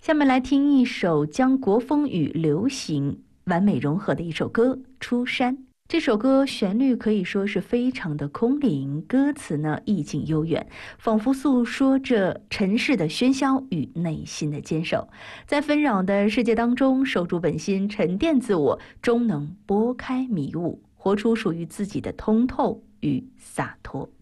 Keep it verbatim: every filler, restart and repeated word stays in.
下面来听一首将国风与流行完美融合的一首歌《出山》。这首歌旋律可以说是非常的空灵，歌词呢意境悠远，仿佛诉说着尘世的喧嚣与内心的坚守。在纷扰的世界当中，守住本心，沉淀自我，终能拨开迷雾，活出属于自己的通透与洒脱。